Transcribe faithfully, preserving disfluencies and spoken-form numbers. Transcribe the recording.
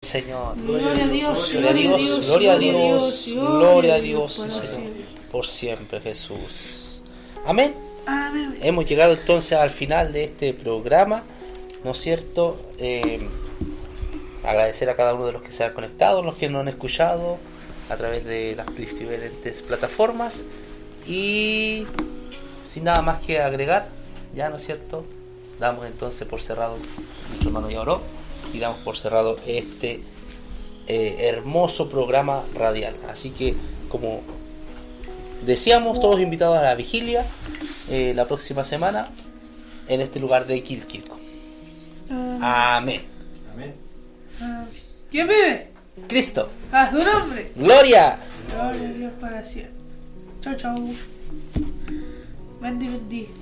Señor. Gloria a Dios, Gloria a Dios, gloria a Dios, gloria a Dios, sí, Señor. Por siempre, Jesús. Amén. Amén. Hemos llegado entonces al final de este programa, ¿no es cierto? Eh, agradecer a cada uno de los que se han conectado, los que nos han escuchado a través de las diferentes plataformas, y sin nada más que agregar, ya, ¿no es cierto? Damos entonces por cerrado, nuestro hermano ya oró, y damos por cerrado este eh, hermoso programa radial. Así que, como decíamos, todos invitados a la vigilia eh, la próxima semana en este lugar de Quilquilco. Uh, Amén. Amén. uh, ¿Quién vive? Cristo. A su nombre. Gloria. Gloria a Dios para siempre. Chao, chao. Bendy, bendy.